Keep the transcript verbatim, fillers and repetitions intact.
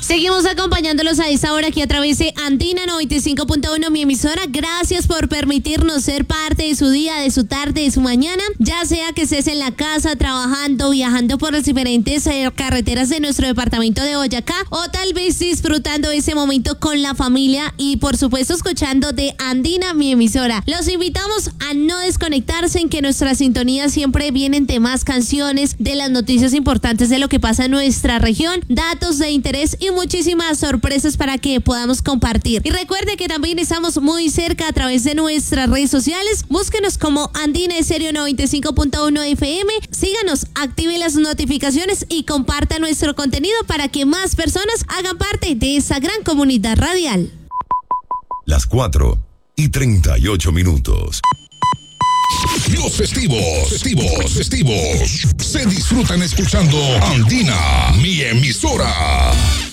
Seguimos acompañándolos a esta hora aquí a través de Andina noventa y cinco punto uno, mi emisora. Gracias por permitirnos ser parte de su día, de su tarde, de su mañana. Ya sea que estés en la casa, trabajando, viajando por las diferentes eh, carreteras de nuestro departamento de Boyacá, o tal vez disfrutando ese momento con la familia y por supuesto escuchando de Andina, mi emisora. Los invitamos a no desconectarse, en que nuestra sintonía siempre vienen temas, canciones, de las noticias importantes de lo que pasa en nuestra región, datos de interés y muchísimas sorpresas para que podamos compartir. Y recuerde que también estamos muy cerca a través de nuestras redes sociales. Búsquenos como Andina Estéreo noventa y cinco punto uno F M. Síganos, active las notificaciones y comparta nuestro contenido para que más personas hagan parte de esa gran comunidad radial. Las cuatro y treinta y ocho minutos. Los festivos, festivos, festivos se disfrutan escuchando Andina, mi emisora.